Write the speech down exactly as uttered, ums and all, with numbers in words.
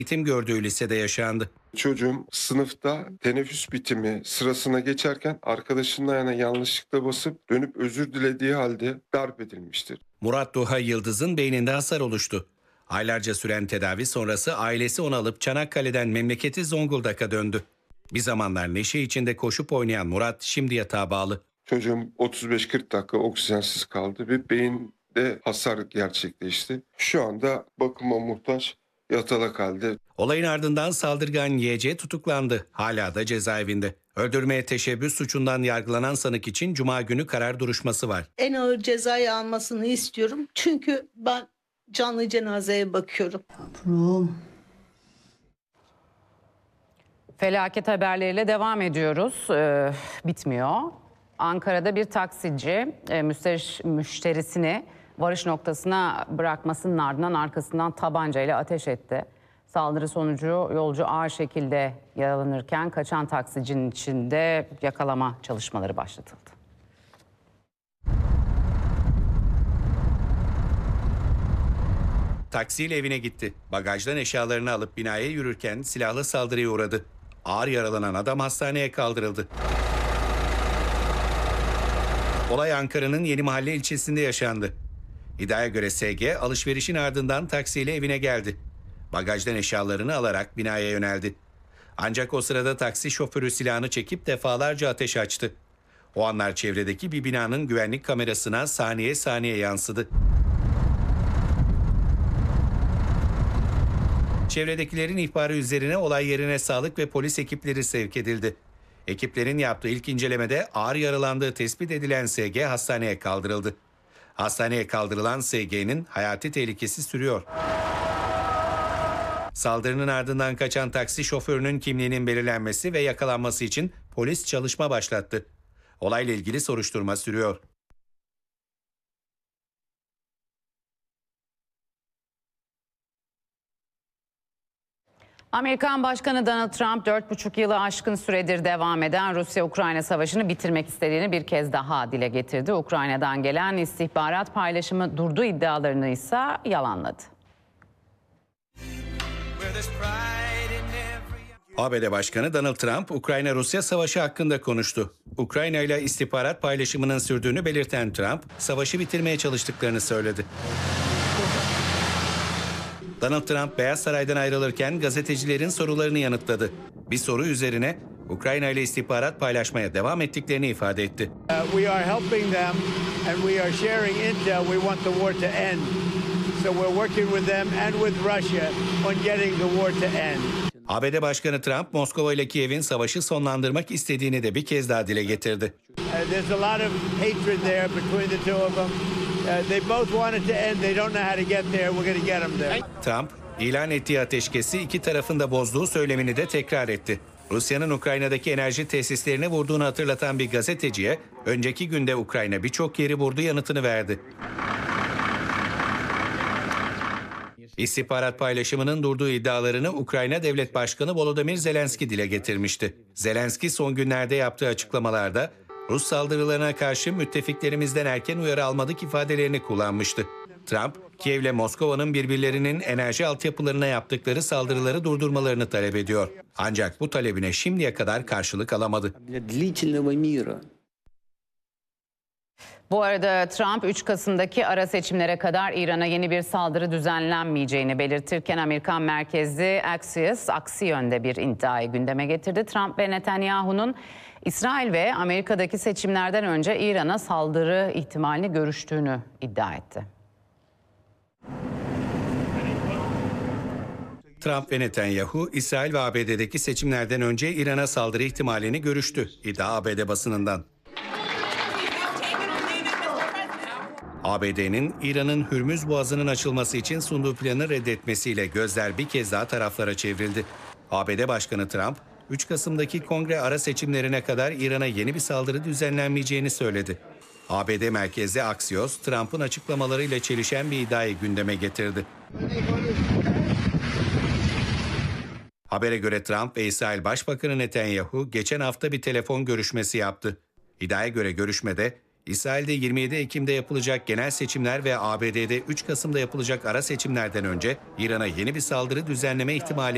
eğitim gördüğü lisede yaşandı. Çocuğum sınıfta teneffüs bitimi sırasına geçerken arkadaşının ayağına yanlışlıkla basıp dönüp özür dilediği halde darp edilmiştir. Murat Duha Yıldız'ın beyninde hasar oluştu. Aylarca süren tedavi sonrası ailesi onu alıp Çanakkale'den memleketi Zonguldak'a döndü. Bir zamanlar neşe içinde koşup oynayan Murat şimdi yatağa bağlı. Çocuğum otuz beş kırk dakika oksijensiz kaldı ve beyinde hasar gerçekleşti. Şu anda bakıma muhtaç, yatalak halde. Olayın ardından saldırgan Y C tutuklandı. Hala da cezaevinde. Öldürmeye teşebbüs suçundan yargılanan sanık için Cuma günü karar duruşması var. En ağır cezayı almasını istiyorum. Çünkü ben canlı cenazeye bakıyorum. Yavrum. Felaket haberleriyle devam ediyoruz. Ee, bitmiyor. Ankara'da bir taksici e, müşteri, müşterisini varış noktasına bırakmasının ardından arkasından tabancayla ateş etti. Saldırı sonucu yolcu ağır şekilde yaralanırken kaçan taksicinin içinde yakalama çalışmaları başlatıldı. Taksiyle evine gitti. Bagajdan eşyalarını alıp binaya yürürken silahlı saldırıya uğradı. Ağır yaralanan adam hastaneye kaldırıldı. Olay Ankara'nın Yenimahalle ilçesinde yaşandı. İddiaya göre S G alışverişin ardından taksiyle evine geldi. Bagajdan eşyalarını alarak binaya yöneldi. Ancak o sırada taksi şoförü silahını çekip defalarca ateş açtı. O anlar çevredeki bir binanın güvenlik kamerasına saniye saniye yansıdı. Çevredekilerin ihbarı üzerine olay yerine sağlık ve polis ekipleri sevk edildi. Ekiplerin yaptığı ilk incelemede ağır yaralandığı tespit edilen S G hastaneye kaldırıldı. Hastaneye kaldırılan S G'nin hayati tehlikesi sürüyor. Saldırının ardından kaçan taksi şoförünün kimliğinin belirlenmesi ve yakalanması için polis çalışma başlattı. Olayla ilgili soruşturma sürüyor. Amerikan Başkanı Donald Trump dört buçuk yılı aşkın süredir devam eden Rusya-Ukrayna savaşını bitirmek istediğini bir kez daha dile getirdi. Ukrayna'dan gelen istihbarat paylaşımı durdu iddialarını ise yalanladı. A B D Başkanı Donald Trump, Ukrayna-Rusya savaşı hakkında konuştu. Ukrayna ile istihbarat paylaşımının sürdüğünü belirten Trump, savaşı bitirmeye çalıştıklarını söyledi. Donald Trump Beyaz Saray'dan ayrılırken gazetecilerin sorularını yanıtladı. Bir soru üzerine Ukrayna ile istihbarat paylaşmaya devam ettiklerini ifade etti. Uh, we are helping them and we are sharing intel. We want the war to end. So we're working with them and with Russia on getting the war to end. A B D Başkanı Trump, Moskova ile Kiev'in savaşı sonlandırmak istediğini de bir kez daha dile getirdi. Uh, there's a lot of hatred there between the two of them. Uh, they both want it to end. They don't know how to get there. We're going to get them there. Trump, ilan ettiği ateşkesi iki tarafın da bozduğu söylemini de tekrar etti. Rusya'nın Ukrayna'daki enerji tesislerine vurduğunu hatırlatan bir gazeteciye, önceki günde Ukrayna birçok yeri vurdu yanıtını verdi. İstihbarat paylaşımının durduğu iddialarını Ukrayna Devlet Başkanı Volodymyr Zelenski dile getirmişti. Zelenski son günlerde yaptığı açıklamalarda Rus saldırılarına karşı müttefiklerimizden erken uyarı almadık ifadelerini kullanmıştı. Trump, Kiev'le Moskova'nın birbirlerinin enerji altyapılarına yaptıkları saldırıları durdurmalarını talep ediyor. Ancak bu talebine şimdiye kadar karşılık alamadı. Bu arada Trump üç Kasım'daki ara seçimlere kadar İran'a yeni bir saldırı düzenlenmeyeceğini belirtirken Amerikan merkezli Axios aksi yönde bir iddiayı gündeme getirdi. Trump ve Netanyahu'nun İsrail ve Amerika'daki seçimlerden önce İran'a saldırı ihtimalini görüştüğünü iddia etti. Trump ve Netanyahu, İsrail ve A B D'deki seçimlerden önce İran'a saldırı ihtimalini görüştü. İddia A B D basınından. A B D'nin İran'ın Hürmüz Boğazı'nın açılması için sunduğu planı reddetmesiyle gözler bir kez daha taraflara çevrildi. A B D Başkanı Trump, üç Kasım'daki kongre ara seçimlerine kadar İran'a yeni bir saldırı düzenlenmeyeceğini söyledi. A B D merkezli Axios, Trump'ın açıklamalarıyla çelişen bir iddiayı gündeme getirdi. Habere göre Trump ve İsrail Başbakanı Netanyahu geçen hafta bir telefon görüşmesi yaptı. İddiaya göre görüşmede İsrail'de yirmi yedi Ekim'de yapılacak genel seçimler ve A B D'de üç Kasım'da yapılacak ara seçimlerden önce İran'a yeni bir saldırı düzenleme ihtimali